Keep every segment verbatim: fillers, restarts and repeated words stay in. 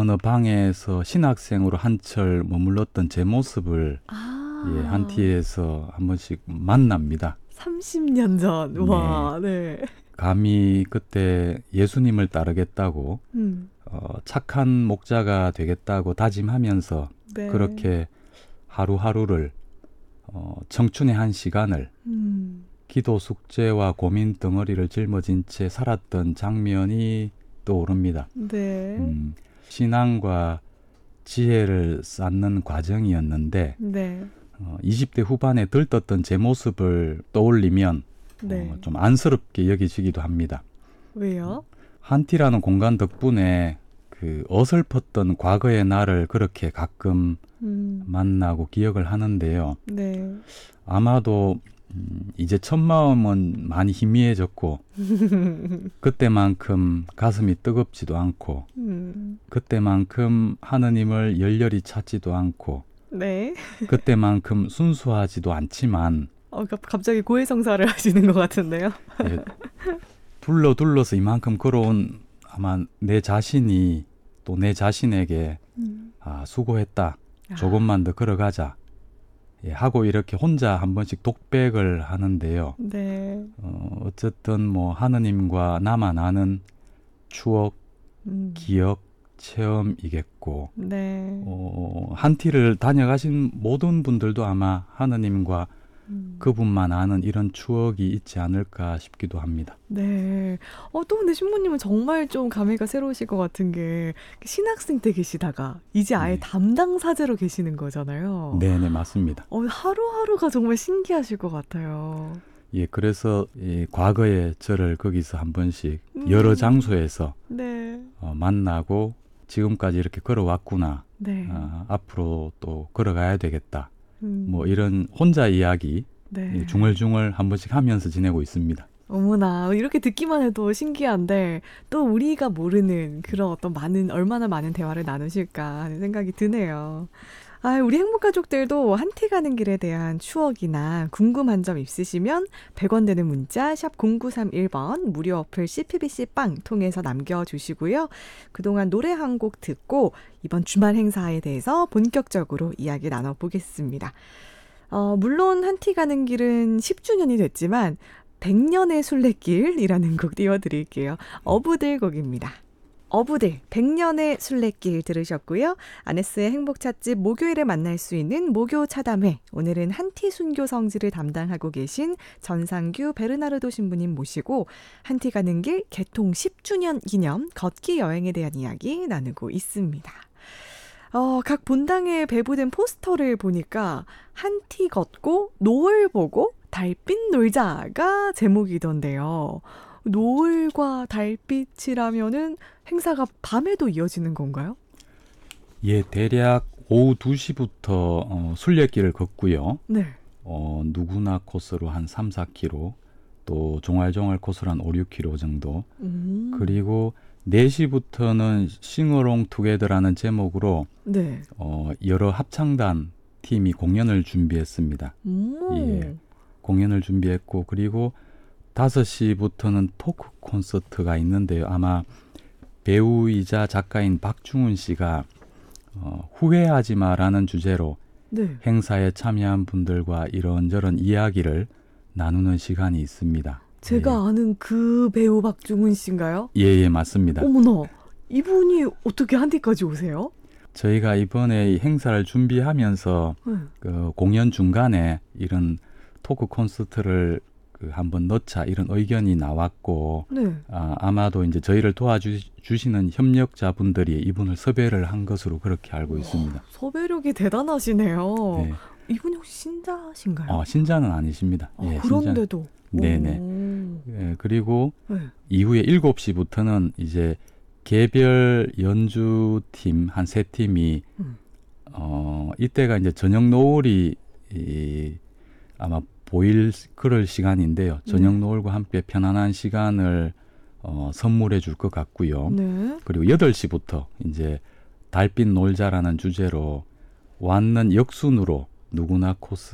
어느 방에서 신학생으로 한철 머물렀던 제 모습을 아. 예, 한티에서 한 번씩 만납니다. 삼십 년 전. 네. 와, 네. 감히 그때 예수님을 따르겠다고 음. 어, 착한 목자가 되겠다고 다짐하면서 네. 그렇게 하루하루를 어, 청춘의 한 시간을 음. 기도 숙제와 고민 덩어리를 짊어진 채 살았던 장면이 떠오릅니다. 네. 음, 신앙과 지혜를 쌓는 과정이었는데 네. 어, 이십 대 후반에 들떴던 제 모습을 떠올리면 네. 어, 좀 안쓰럽게 여기지기도 합니다. 왜요? 한티라는 공간 덕분에 그 어설펐던 과거의 나를 그렇게 가끔 음. 만나고 기억을 하는데요. 네. 아마도 음, 이제 첫 마음은 많이 희미해졌고 그때만큼 가슴이 뜨겁지도 않고 음. 그때만큼 하느님을 열렬히 찾지도 않고 네. 그때만큼 순수하지도 않지만 어, 갑- 갑자기 고해성사를 하시는 것 같은데요. 예, 둘러 둘러서 이만큼 걸어온 아마 내 자신이 또 내 자신에게 음. 아, 수고했다. 아. 조금만 더 걸어가자. 예, 하고 이렇게 혼자 한 번씩 독백을 하는데요. 네. 어, 어쨌든 뭐 하느님과 나만 아는 추억, 음. 기억, 체험이겠고 네. 어, 한티를 다녀가신 모든 분들도 아마 하느님과 음. 그분만 아는 이런 추억이 있지 않을까 싶기도 합니다. 네. 어, 또 근데 신부님은 정말 좀 감회가 새로우실 것 같은 게 신학생 때 계시다가 이제 아예 네. 담당 사제로 계시는 거잖아요. 네네 맞습니다. 어, 하루하루가 정말 신기하실 것 같아요. 예, 그래서 이 과거의 저를 거기서 한 번씩 음. 여러 장소에서 네. 어, 만나고 지금까지 이렇게 걸어왔구나. 네. 아, 앞으로 또 걸어가야 되겠다. 음. 뭐 이런 혼자 이야기 네. 예, 중얼중얼 한 번씩 하면서 지내고 있습니다. 어머나, 이렇게 듣기만 해도 신기한데 또 우리가 모르는 그런 어떤 많은 얼마나 많은 대화를 나누실까 하는 생각이 드네요. 아, 우리 행복가족들도 한티 가는 길에 대한 추억이나 궁금한 점 있으시면 백 원 되는 문자 샵 공구삼일 번 무료 어플 씨피비씨 빵 통해서 남겨주시고요. 그동안 노래 한 곡 듣고 이번 주말 행사에 대해서 본격적으로 이야기 나눠보겠습니다. 어, 물론 한티 가는 길은 십 주년이 됐지만 백 년의 순례길이라는 곡 띄워드릴게요. 어부들 곡입니다. 어부들 백 년의 순례길 들으셨고요. 아네스의 행복찻집 목요일에 만날 수 있는 목요 차담회. 오늘은 한티 순교 성지를 담당하고 계신 전상규 베르나르도 신부님 모시고 한티 가는 길 개통 십 주년 기념 걷기 여행에 대한 이야기 나누고 있습니다. 어, 각 본당에 배부된 포스터를 보니까 한티 걷고 노을 보고 달빛 놀자가 제목이던데요. 노을과 달빛이라면은 행사가 밤에도 이어지는 건가요? 예, 대략 오후 두 시부터 어, 순례길을 걷고요. 네. 어, 누구나 코스로 한 삼, 사 킬로미터 또 종알종알 코스로 한 오, 육 킬로미터 정도 음. 그리고 네 시부터는 싱어롱 투게더라는 제목으로 네. 어, 여러 합창단 팀이 공연을 준비했습니다. 음. 예, 공연을 준비했고 그리고 다섯 시부터는 토크 콘서트가 있는데요. 아마 배우이자 작가인 박중훈 씨가 어, 후회하지 마라는 주제로 네. 행사에 참여한 분들과 이런저런 이야기를 나누는 시간이 있습니다. 제가 아는 그 배우 박중훈 씨인가요? 예, 예, 맞습니다. 어머나, 이분이 어떻게 한티까지 오세요? 저희가 이번에 이 행사를 준비하면서 네. 그 공연 중간에 이런 토크 콘서트를 그 한번 넣자 이런 의견이 나왔고 네. 아, 아마도 이제 저희를 도와주시는 협력자분들이 이분을 섭외를 한 것으로 그렇게 알고 있습니다. 섭외력이 대단하시네요. 네. 이분이 혹시 신자신가요? 어, 신자는 아니십니다. 아, 예, 그런데도. 신자. 네네. 오. 예, 그리고 네. 이후에 일곱 시부터는 이제 개별 연주팀 한 세 팀이 음. 어, 이때가 이제 저녁 노을이 이, 아마 보일 그럴 시간인데요. 저녁 네. 노을과 함께 편안한 시간을 어, 선물해 줄 것 같고요. 네. 그리고 여덟 시부터 이제 달빛 놀자라는 주제로 왔는 역순으로 누구나 코스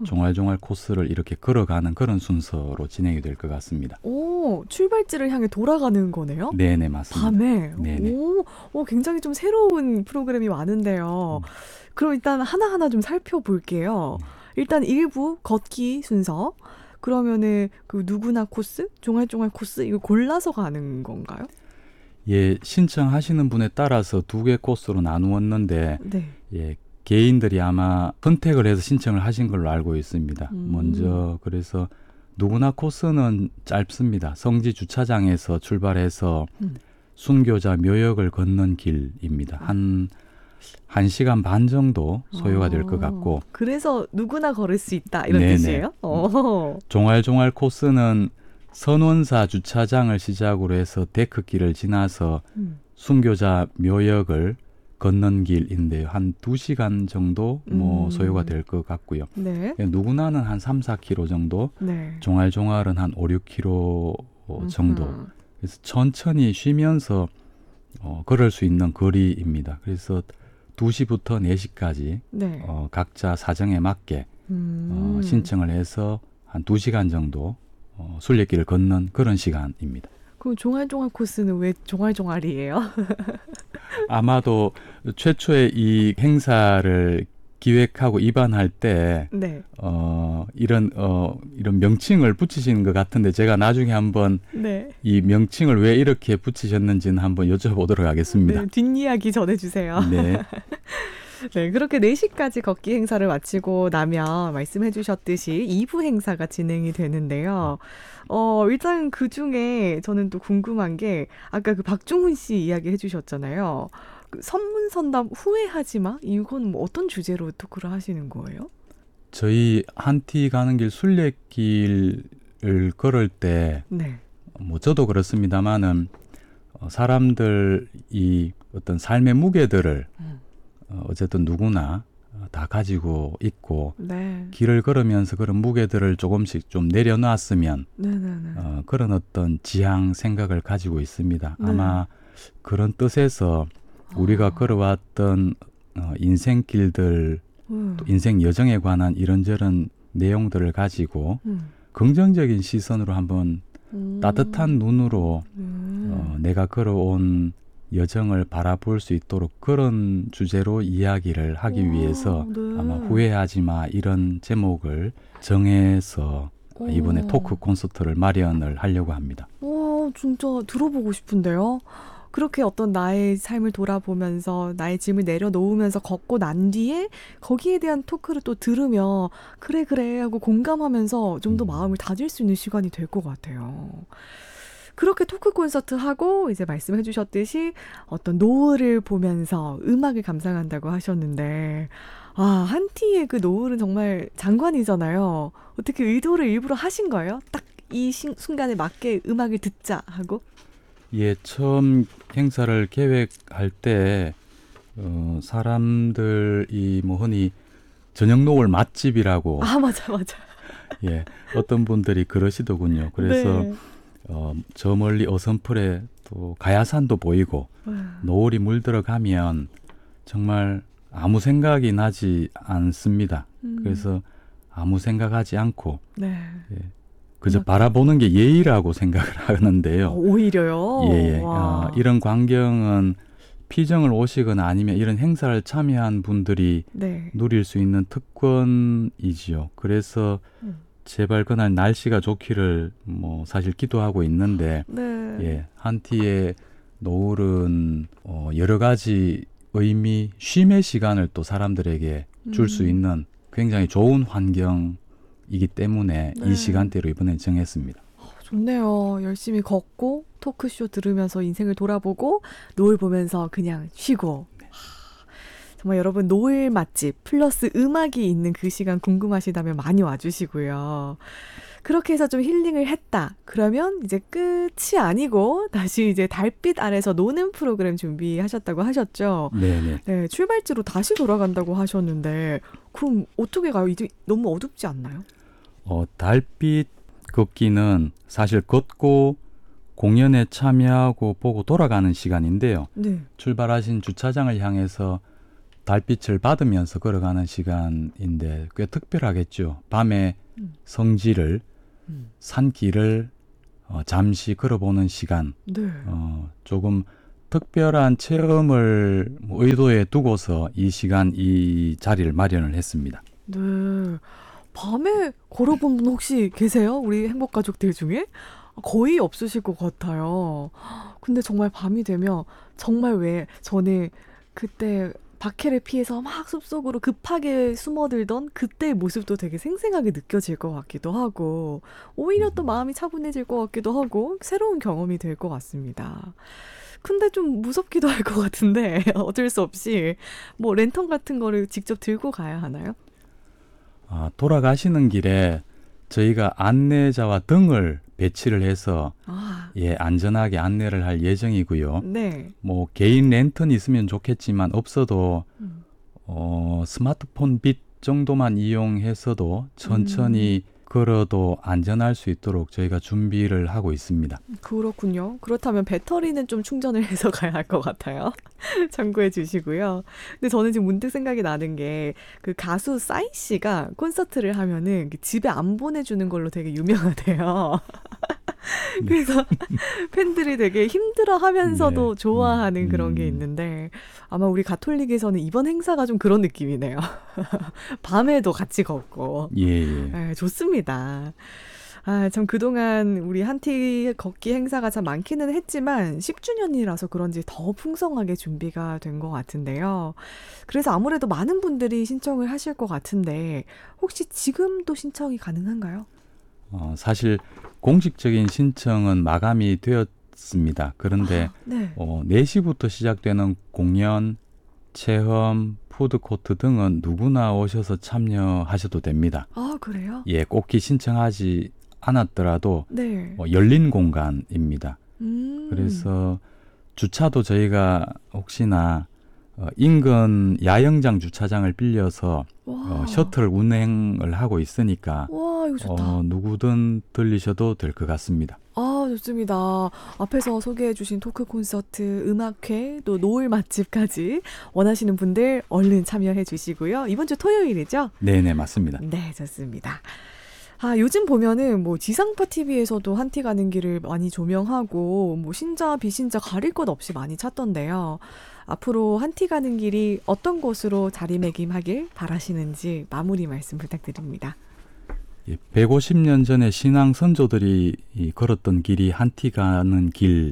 종알종알 코스를 이렇게 걸어가는 그런 순서로 진행이 될 것 같습니다. 오, 출발지를 향해 돌아가는 거네요? 네네, 맞습니다. 밤에. 네네. 오, 오, 굉장히 좀 새로운 프로그램이 많은데요. 음. 그럼 일단 하나하나 좀 살펴볼게요. 일단 일 부 걷기 순서. 그러면은 그 누구나 코스, 종알종알 코스 이거 골라서 가는 건가요? 예, 신청하시는 분에 따라서 두 개 코스로 나누었는데 네. 예, 개인들이 아마 선택을 해서 신청을 하신 걸로 알고 있습니다. 음. 먼저 그래서 누구나 코스는 짧습니다. 성지 주차장에서 출발해서 음. 순교자 묘역을 걷는 길입니다. 한, 한 시간 반 정도 소요가 될 것 아, 같고, 그래서 누구나 걸을 수 있다 이런 네네. 뜻이에요? 어. 종알종알 코스는 선원사 주차장을 시작으로 해서 데크길을 지나서 음. 순교자 묘역을 걷는 길인데요. 한 두 시간 정도 뭐 음. 소요가 될 것 같고요. 네. 누구나는 한 삼, 사 킬로미터 정도, 네. 종알종알은 한 오, 육 킬로미터 정도. 음흠. 그래서 천천히 쉬면서 어, 걸을 수 있는 거리입니다. 그래서 두 시부터 네 시까지 네. 어, 각자 사정에 맞게 음. 어, 신청을 해서 한 두 시간 정도 어, 순례길을 걷는 그런 시간입니다. 그럼 종알종알 코스는 왜 종알종알이에요? 아마도 최초에 이 행사를 기획하고 입안할 때 네. 어, 이런 어, 이런 명칭을 붙이시는 것 같은데 제가 나중에 한번 네. 이 명칭을 왜 이렇게 붙이셨는지는 한번 여쭤보도록 하겠습니다. 네, 뒷이야기 전해주세요. 네. 네, 그렇게 네 시까지 걷기 행사를 마치고 나면 말씀해 주셨듯이 이 부 행사가 진행이 되는데요. 어, 일단 그 중에 저는 또 궁금한 게 아까 그 박중훈 씨 이야기 해 주셨잖아요. 그 선문선답 후회하지 마? 이건 뭐 어떤 주제로 토크를 하시는 거예요? 저희 한티 가는 길 순례길을 걸을 때 네. 뭐 저도 그렇습니다만은 어, 사람들이 어떤 삶의 무게들을 음. 어, 어쨌든 누구나 어, 다 가지고 있고 네. 길을 걸으면서 그런 무게들을 조금씩 좀 내려놨으면 네네네. 어, 그런 어떤 지향 생각을 가지고 있습니다. 네. 아마 그런 뜻에서 우리가 아. 걸어왔던 어, 인생길들 음. 또 인생 여정에 관한 이런저런 내용들을 가지고 음. 긍정적인 시선으로 한번 음. 따뜻한 눈으로 음. 어, 내가 걸어온 여정을 바라볼 수 있도록 그런 주제로 이야기를 하기 와, 위해서 네. 아마 후회하지 마 이런 제목을 정해서 오. 이번에 토크 콘서트를 마련을 하려고 합니다. 와, 진짜 들어보고 싶은데요. 그렇게 어떤 나의 삶을 돌아보면서 나의 짐을 내려놓으면서 걷고 난 뒤에 거기에 대한 토크를 또 들으며 그래 그래 하고 공감하면서 좀 더 음. 마음을 다질 수 있는 시간이 될 것 같아요. 그렇게 토크 콘서트 하고 이제 말씀해 주셨듯이 어떤 노을을 보면서 음악을 감상한다고 하셨는데 아, 한티의 그 노을은 정말 장관이잖아요. 어떻게 의도를 일부러 하신 거예요? 딱 이 순간에 맞게 음악을 듣자 하고? 예, 처음 행사를 계획할 때 어, 사람들이 뭐 흔히 저녁 노을 맛집이라고 아, 맞아, 맞아. 예, 어떤 분들이 그러시더군요. 그래서 네. 어, 저 멀리 어선풀에 또 가야산도 보이고 와. 노을이 물들어가면 정말 아무 생각이 나지 않습니다. 음. 그래서 아무 생각하지 않고 네. 예, 그저 음악. 바라보는 게 예의라고 생각을 어, 하는데요. 오히려요? 예, 예. 와. 어, 이런 광경은 피정을 오시거나 아니면 이런 행사를 참여한 분들이 네. 누릴 수 있는 특권이지요. 그래서 음. 제발 그날 날씨가 좋기를 뭐 사실 기도하고 있는데 네. 예, 한티의 노을은 어, 여러 가지 의미, 쉼의 시간을 또 사람들에게 줄 수 음. 있는 굉장히 좋은 환경이기 때문에 네. 이 시간대로 이번에 정했습니다. 좋네요. 열심히 걷고 토크쇼 들으면서 인생을 돌아보고 노을 보면서 그냥 쉬고. 하, 정말 여러분 노을 맛집 플러스 음악이 있는 그 시간 궁금하시다면 많이 와주시고요. 그렇게 해서 좀 힐링을 했다. 그러면 이제 끝이 아니고 다시 이제 달빛 아래서 노는 프로그램 준비하셨다고 하셨죠. 네네. 네, 출발지로 다시 돌아간다고 하셨는데 그럼 어떻게 가요? 이제 너무 어둡지 않나요? 어, 달빛 걷기는 사실 걷고 공연에 참여하고 보고 돌아가는 시간인데요. 네. 출발하신 주차장을 향해서 달빛을 받으면서 걸어가는 시간인데 꽤 특별하겠죠. 밤에 음. 성지를 음. 산길을 어, 잠시 걸어보는 시간, 네. 어, 조금 특별한 체험을 뭐 의도에 두고서 이 시간 이 자리를 마련을 했습니다. 네. 밤에 걸어본 분 혹시 계세요? 우리 행복가족들 중에? 거의 없으실 것 같아요. 근데 정말 밤이 되면 정말 왜 전에 그때 박해를 피해서 막 숲속으로 급하게 숨어들던 그때의 모습도 되게 생생하게 느껴질 것 같기도 하고 오히려 또 마음이 차분해질 것 같기도 하고 새로운 경험이 될 것 같습니다. 근데 좀 무섭기도 할 것 같은데 어쩔 수 없이 뭐 랜턴 같은 거를 직접 들고 가야 하나요? 아, 돌아가시는 길에 저희가 안내자와 등을 배치를 해서 아, 예, 안전하게 안내를 할 예정이고요. 네. 뭐 개인 랜턴이 있으면 좋겠지만 없어도 음. 어, 스마트폰 빛 정도만 이용해서도 천천히 걸어도 안전할 수 있도록 저희가 준비를 하고 있습니다. 그렇군요. 그렇다면 배터리는 좀 충전을 해서 가야 할 것 같아요. 참고해 주시고요. 근데 저는 지금 문득 생각이 나는 게 그 가수 싸이 씨가 콘서트를 하면은 집에 안 보내주는 걸로 되게 유명하대요. 그래서 팬들이 되게 힘들어 하면서도 네. 좋아하는 음, 그런 게 음. 있는데 아마 우리 가톨릭에서는 이번 행사가 좀 그런 느낌이네요. 밤에도 같이 걷고. 예, 예. 네, 좋습니다. 아, 참 그동안 우리 한티 걷기 행사가 참 많기는 했지만 십 주년이라서 그런지 더 풍성하게 준비가 된 것 같은데요. 그래서 아무래도 많은 분들이 신청을 하실 것 같은데 혹시 지금도 신청이 가능한가요? 어, 사실 공식적인 신청은 마감이 되었습니다. 그런데 아, 네. 어, 네 시부터 시작되는 공연, 체험, 푸드코트 등은 누구나 오셔서 참여하셔도 됩니다. 아, 그래요? 예, 꼭히 신청하지 않았더라도 네. 어, 열린 공간입니다. 음. 그래서 주차도 저희가 혹시나 어, 인근 야영장 주차장을 빌려서 와. 어, 셔틀 운행을 하고 있으니까 와, 이거 좋다. 어, 누구든 들리셔도 될 것 같습니다. 아, 좋습니다. 앞에서 소개해주신 토크 콘서트, 음악회, 또 노을 맛집까지 원하시는 분들 얼른 참여해 주시고요. 이번 주 토요일이죠? 네네, 맞습니다. 네, 좋습니다. 아, 요즘 보면은 뭐 지상파 티비에서도 한티 가는 길을 많이 조명하고 뭐 신자, 비신자 가릴 것 없이 많이 찾던데요. 앞으로 한티 가는 길이 어떤 곳으로 자리매김하길 바라시는지 마무리 말씀 부탁드립니다. 예, 백오십 년 전에 신앙 선조들이 이 걸었던 길이 한티 가는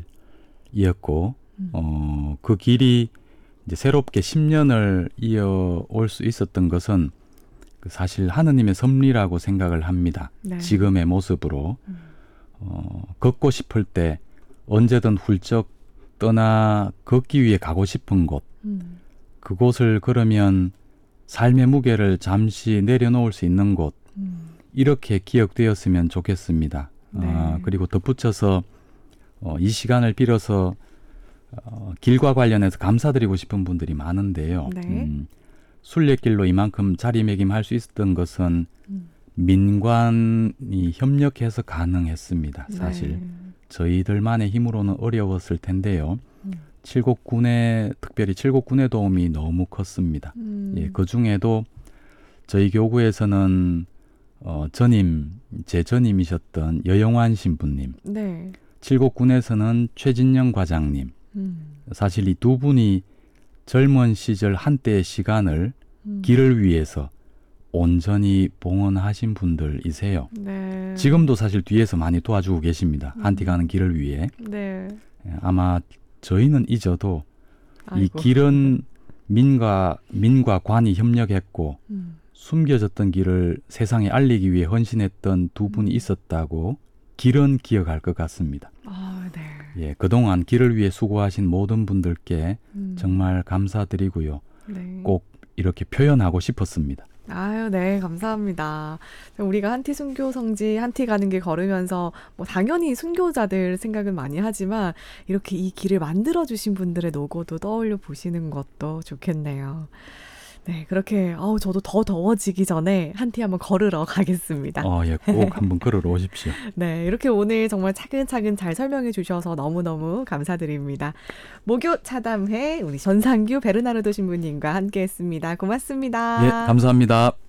길이었고, 음. 어, 그 길이 이제 새롭게 십 년을 이어올 수 있었던 것은 그 사실 하느님의 섭리라고 생각을 합니다. 네. 지금의 모습으로. 음. 어, 걷고 싶을 때 언제든 훌쩍 떠나 걷기 위해 가고 싶은 곳, 음. 그곳을 걸으면 삶의 무게를 잠시 내려놓을 수 있는 곳, 음. 이렇게 기억되었으면 좋겠습니다. 네. 어, 그리고 덧붙여서 어, 이 시간을 빌어서 어, 길과 관련해서 감사드리고 싶은 분들이 많은데요. 네. 음, 순례길로 이만큼 자리매김할 수 있었던 것은 음. 민관이 협력해서 가능했습니다. 사실 네. 저희들만의 힘으로는 어려웠을 텐데요. 음. 칠곡군의 특별히 칠곡군의 도움이 너무 컸습니다. 음. 예, 그 중에도 저희 교구에서는 어, 전임, 제 전임이셨던 여영환 신부님, 네. 칠곡군에서는 최진영 과장님, 음. 사실 이 두 분이 젊은 시절 한때의 시간을 음. 길을 위해서 온전히 봉헌하신 분들이세요. 네. 지금도 사실 뒤에서 많이 도와주고 계십니다. 음. 한티 가는 길을 위해. 네. 예, 아마 저희는 잊어도 이 아이고. 길은 민과 민과 관이 협력했고 음. 숨겨졌던 길을 세상에 알리기 위해 헌신했던 두 분이 음. 있었다고 길은 기억할 것 같습니다. 아, 네. 예, 그동안 길을 위해 수고하신 모든 분들께 음. 정말 감사드리고요. 네. 꼭 이렇게 표현하고 싶었습니다. 아유, 네, 감사합니다. 우리가 한티 순교 성지, 한티 가는 길 걸으면서 뭐 당연히 순교자들 생각은 많이 하지만 이렇게 이 길을 만들어주신 분들의 노고도 떠올려 보시는 것도 좋겠네요. 네, 그렇게 어우, 저도 더 더워지기 전에 한티 한번 걸으러 가겠습니다. 어, 예, 꼭 한번 걸으러 오십시오. 네, 이렇게 오늘 정말 차근차근 잘 설명해 주셔서 너무너무 감사드립니다. 목요 차담회 우리 전상규 베르나르도 신부님과 함께했습니다. 고맙습니다. 예, 감사합니다.